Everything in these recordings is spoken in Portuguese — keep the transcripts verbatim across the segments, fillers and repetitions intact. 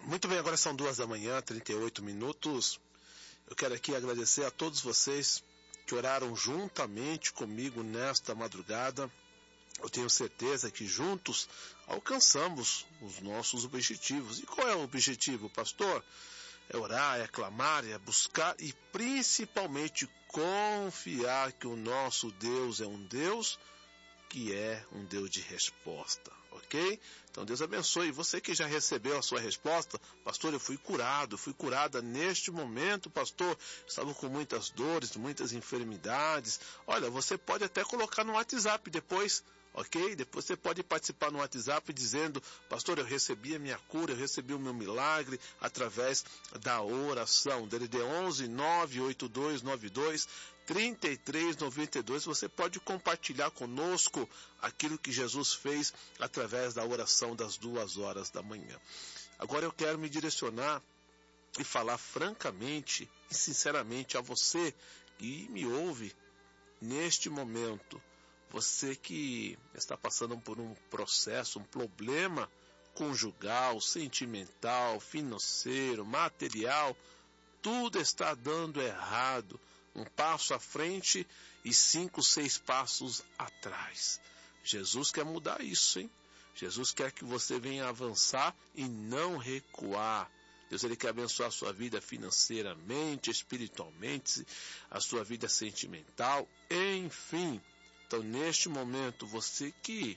Muito bem, agora são duas da manhã, trinta e oito minutos. Eu quero aqui agradecer a todos vocês que oraram juntamente comigo nesta madrugada. Eu tenho certeza que juntos alcançamos os nossos objetivos. E qual é o objetivo, pastor? É orar, é clamar, é buscar e principalmente confiar que o nosso Deus é um Deus que é um Deus de resposta, ok? Então Deus abençoe. Você que já recebeu a sua resposta, pastor, eu fui curado, fui curada neste momento, pastor, estava com muitas dores, muitas enfermidades. Olha, você pode até colocar no WhatsApp depois, ok? Depois você pode participar no WhatsApp dizendo, pastor, eu recebi a minha cura, eu recebi o meu milagre através da oração. D D D onze, nove oito dois nove dois, trinta e três noventa e dois. Você pode compartilhar conosco aquilo que Jesus fez através da oração das duas horas da manhã. Agora eu quero me direcionar e falar francamente e sinceramente a você que me ouve neste momento. Você que está passando por um processo, um problema conjugal, sentimental, financeiro, material, tudo está dando errado. Um passo à frente e cinco, seis passos atrás. Jesus quer mudar isso, hein? Jesus quer que você venha avançar e não recuar. Deus, Ele quer abençoar a sua vida financeiramente, espiritualmente, a sua vida sentimental, enfim. Então, neste momento, você que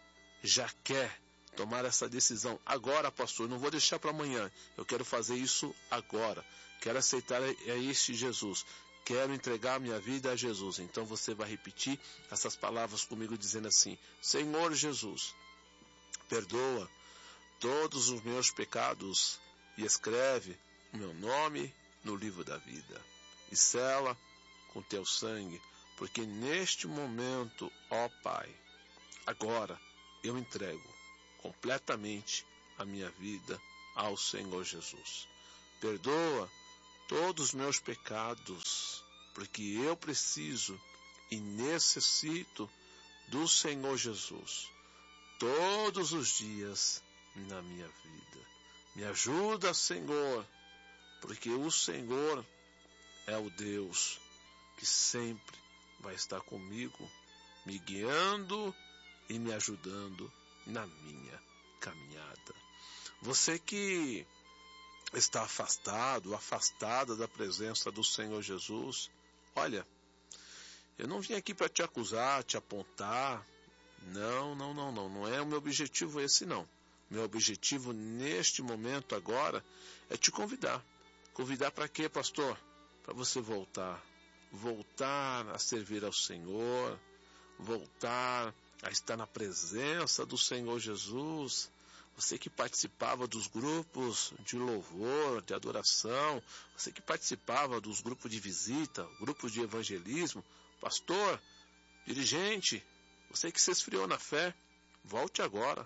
já quer tomar essa decisão agora, pastor, não vou deixar para amanhã, eu quero fazer isso agora. Quero aceitar a este Jesus. Quero entregar minha vida a Jesus. Então você vai repetir essas palavras comigo dizendo assim: Senhor Jesus, perdoa todos os meus pecados e escreve o meu nome no livro da vida e sela com teu sangue, porque neste momento, ó Pai, agora eu entrego completamente a minha vida ao Senhor Jesus. Perdoa todos os meus pecados, porque eu preciso e necessito do Senhor Jesus todos os dias na minha vida. Me ajuda, Senhor, porque o Senhor é o Deus que sempre vai estar comigo, me guiando e me ajudando na minha caminhada. Você que está afastado, afastada da presença do Senhor Jesus, olha, eu não vim aqui para te acusar, te apontar, não, não, não, não, não é o meu objetivo esse não. Meu objetivo neste momento agora é te convidar. Convidar para quê, pastor? Para você voltar, voltar a servir ao Senhor, voltar a estar na presença do Senhor Jesus. Você que participava dos grupos de louvor, de adoração, você que participava dos grupos de visita, grupos de evangelismo, pastor, dirigente, você que se esfriou na fé, volte agora.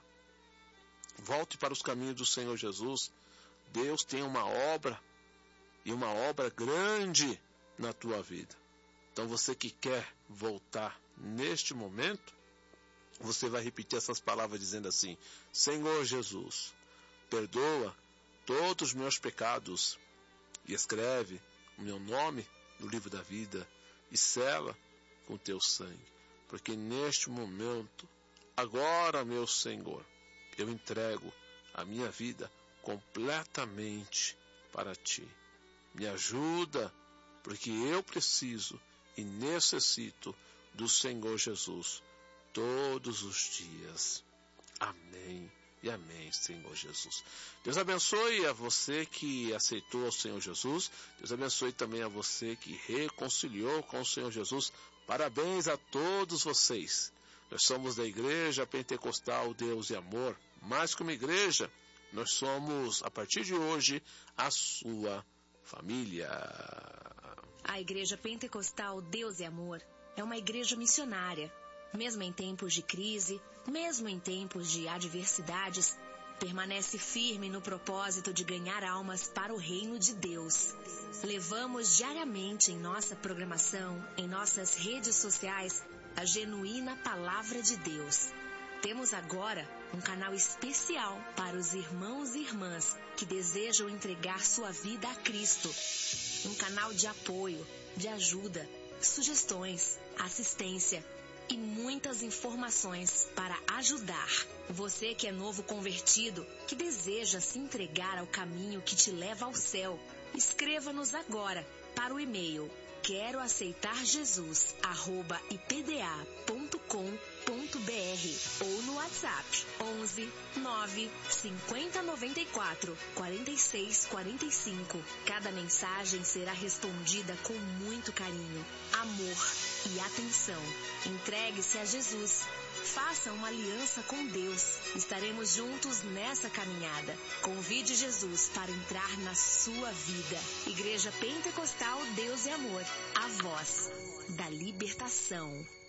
Volte para os caminhos do Senhor Jesus. Deus tem uma obra, e uma obra grande na tua vida. Então você que quer voltar neste momento, você vai repetir essas palavras dizendo assim: Senhor Jesus, perdoa todos os meus pecados e escreve o meu nome no livro da vida e sela com teu sangue. Porque neste momento, agora, meu Senhor, eu entrego a minha vida completamente para ti. Me ajuda, porque eu preciso e necessito do Senhor Jesus todos os dias. Amém e amém, Senhor Jesus. Deus abençoe a você que aceitou o Senhor Jesus. Deus abençoe também a você que reconciliou com o Senhor Jesus. Parabéns a todos vocês. Nós somos da Igreja Pentecostal Deus e Amor. Mais que uma igreja, nós somos, a partir de hoje, a sua família. A Igreja Pentecostal Deus e Amor é uma igreja missionária. Mesmo em tempos de crise, mesmo em tempos de adversidades, permanece firme no propósito de ganhar almas para o reino de Deus. Levamos diariamente em nossa programação, em nossas redes sociais, a genuína palavra de Deus. Temos agora um canal especial para os irmãos e irmãs que desejam entregar sua vida a Cristo. Um canal de apoio, de ajuda, sugestões, assistência e muitas informações para ajudar. Você que é novo convertido, que deseja se entregar ao caminho que te leva ao céu, escreva-nos agora para o e-mail quero aceitar Jesus arroba i p d a ponto com ponto b r ou no WhatsApp onze nove cinquenta noventa e quatro quarenta e seis quarenta e cinco. Cada mensagem será respondida com muito carinho, amor e atenção. Entregue-se a Jesus. Faça uma aliança com Deus. Estaremos juntos nessa caminhada. Convide Jesus para entrar na sua vida. Igreja Pentecostal Deus e Amor. A voz da libertação.